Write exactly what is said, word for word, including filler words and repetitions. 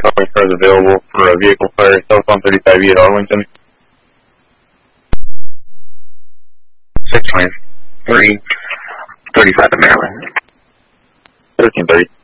calling cars available for a vehicle fire, telephone thirty-five E at Arlington. six twenty-three, thirty-five at Maryland. thirteen thirty.